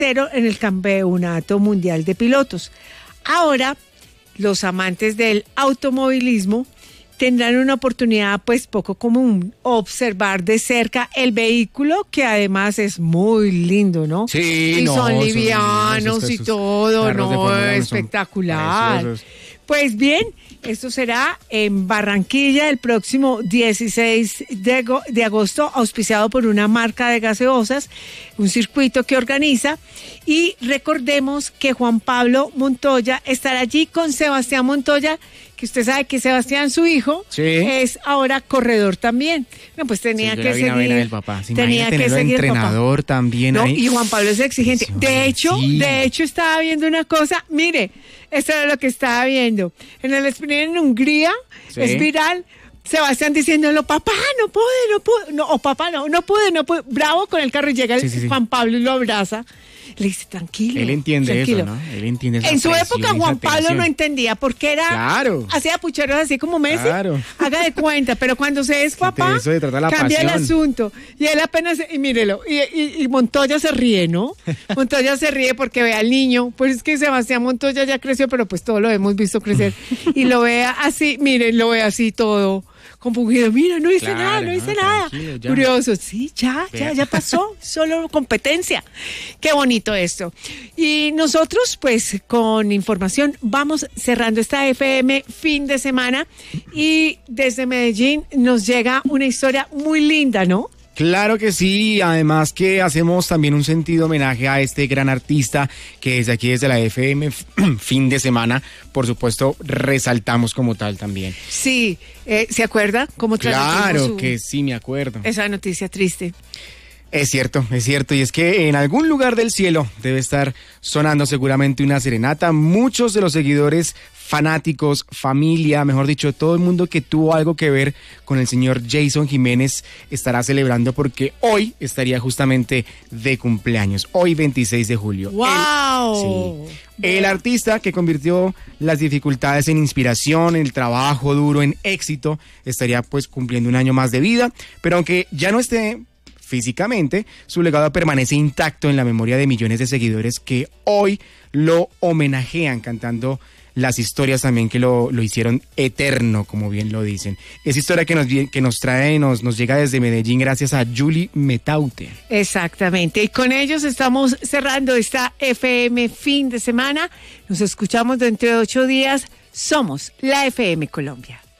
tercero en el Campeonato Mundial de Pilotos. Ahora, los amantes del automovilismo tendrán una oportunidad pues poco común, observar de cerca el vehículo, que además es muy lindo, ¿no? Sí, y no, son livianos y todo, ¿no? Espectacular. Pues bien, esto será en Barranquilla el próximo 16 de agosto, auspiciado por una marca de gaseosas, un circuito que organiza. Y recordemos que Juan Pablo Montoya estará allí con Sebastián Montoya, que usted sabe que Sebastián, su hijo, es ahora corredor también. No, pues tenía que seguir. Del papá. Tenía que seguir entrenador el papá. También. No, ahí. y Juan Pablo es exigente. De hecho, estaba viendo una cosa. Mire, esto era lo que estaba viendo. En el sprint en Hungría, es viral. Sebastián diciéndolo, papá, no pude, no, o papá, no pude. Bravo con el carro, y llega Juan Pablo y lo abraza. Le dice, tranquilo. Él entiende tranquilo. Eso, ¿no? Él entiende esa En su presión, época Juan Pablo no entendía porque hacía pucheros así como Messi. Claro. Haga de cuenta, pero cuando se es papá, cambia el asunto. Y él apenas, y mírelo, y Montoya se ríe, ¿no? Montoya se ríe porque ve al niño, pues es que Sebastián Montoya ya creció, pero pues todo lo hemos visto crecer. Y lo ve así, miren, lo ve así todo compungido. Mira, no hice nada. Curioso. Sí, ya pasó. Solo competencia. Qué bonito esto. Y nosotros, pues, con información, vamos cerrando esta FM fin de semana. Y desde Medellín nos llega una historia muy linda, ¿no? Claro que sí, además que hacemos también un sentido homenaje a este gran artista que desde aquí, desde la FM, fin de semana, por supuesto, resaltamos como tal también. Sí, ¿se acuerda cómo Claro que sí, me acuerdo. Esa noticia triste. Es cierto, y es que en algún lugar del cielo debe estar sonando seguramente una serenata. Muchos de los seguidores, fanáticos, familia, mejor dicho, todo el mundo que tuvo algo que ver con el señor Jason Jiménez estará celebrando porque hoy estaría justamente de cumpleaños, hoy 26 de julio. ¡Wow! El artista que convirtió las dificultades en inspiración, el trabajo duro en éxito, estaría pues cumpliendo un año más de vida, pero aunque ya no esté físicamente, su legado permanece intacto en la memoria de millones de seguidores que hoy lo homenajean cantando las historias también que lo hicieron eterno, como bien lo dicen. Esa historia que nos trae, nos llega desde Medellín gracias a Julie Metaute. Exactamente, y con ellos estamos cerrando esta FM fin de semana. Nos escuchamos dentro de 8 días. Somos la FM Colombia.